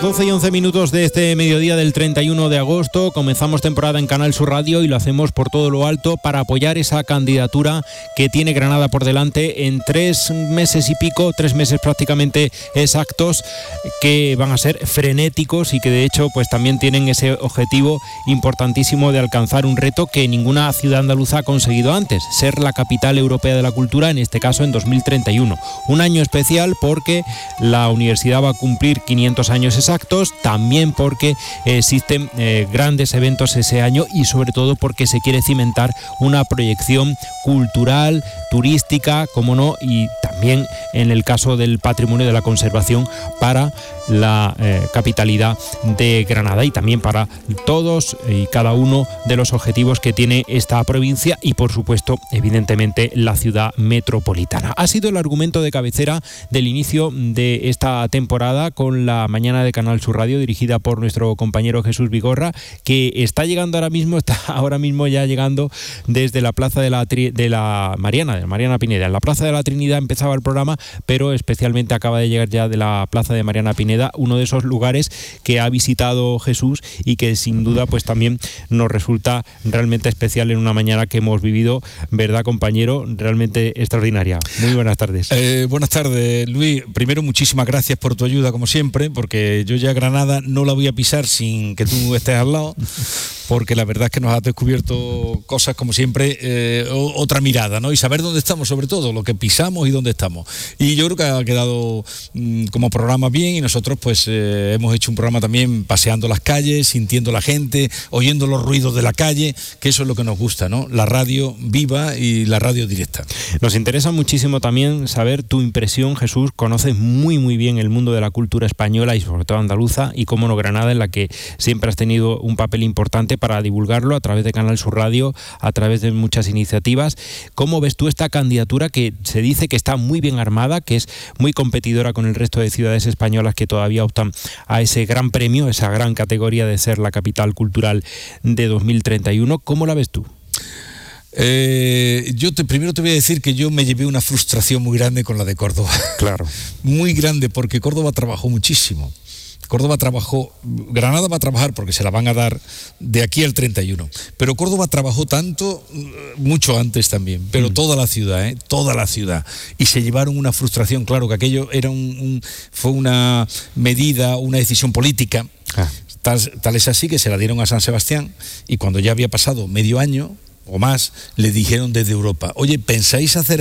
12 y 11 minutos de este mediodía del 31 de agosto. Comenzamos temporada en Canal Sur Radio y lo hacemos por todo lo alto para apoyar esa candidatura que tiene Granada por delante en 3 meses y pico, 3 meses prácticamente exactos, que van a ser frenéticos y que de hecho pues también tienen ese objetivo importantísimo de alcanzar un reto que ninguna ciudad andaluza ha conseguido antes: ser la capital europea de la cultura, en este caso en 2031. Un año especial porque la universidad va a cumplir 500 años exactos, también porque existen grandes eventos ese año y sobre todo porque se quiere cimentar una proyección cultural, turística, como no, y también en el caso del patrimonio, de la conservación, para la capitalidad de Granada y también para todos y cada uno de los objetivos que tiene esta provincia y por supuesto evidentemente la ciudad metropolitana. Ha sido el argumento de cabecera del inicio de esta temporada con la mañana de Canal Sur Radio, dirigida por nuestro compañero Jesús Vigorra, que está ahora mismo ya llegando desde la plaza de la Mariana Pineda. En la plaza de la Trinidad empezaba el programa, pero especialmente acaba de llegar ya de la plaza de Mariana Pineda, uno de esos lugares que ha visitado Jesús y que sin duda pues también nos resulta realmente especial en una mañana que hemos vivido, ¿verdad, compañero? Realmente extraordinaria. Muy buenas tardes. Buenas tardes, Luis. Primero, muchísimas gracias por tu ayuda, como siempre, porque yo ya Granada no la voy a pisar sin que tú estés al lado, porque la verdad es que nos has descubierto cosas, como siempre, otra mirada, ¿no? Y saber dónde estamos, sobre todo, lo que pisamos y dónde estamos. Y yo creo que ha quedado como programa bien, y nosotros pues hemos hecho un programa también paseando las calles, sintiendo la gente, oyendo los ruidos de la calle, que eso es lo que nos gusta, ¿no? La radio viva y la radio directa. Nos interesa muchísimo también saber tu impresión, Jesús. Conoces muy muy bien el mundo de la cultura española y sobre todo andaluza, y cómo no Granada, en la que siempre has tenido un papel importante para divulgarlo a través de Canal Sur Radio, a través de muchas iniciativas. ¿Cómo ves tú esta candidatura que se dice que está muy bien armada, que es muy competidora con el resto de ciudades españolas que todavía optan a ese gran premio, esa gran categoría de ser la capital cultural de 2031? ¿Cómo la ves tú? Primero te voy a decir que yo me llevé una frustración muy grande con la de Córdoba. Claro. Muy grande, porque Córdoba trabajó muchísimo. Granada va a trabajar porque se la van a dar de aquí al 31, pero Córdoba trabajó tanto, mucho antes también, pero toda la ciudad, y se llevaron una frustración. Claro que aquello era fue una medida, una decisión política, tal es así que se la dieron a San Sebastián, y cuando ya había pasado medio año o más, le dijeron desde Europa: oye, ¿pensáis hacer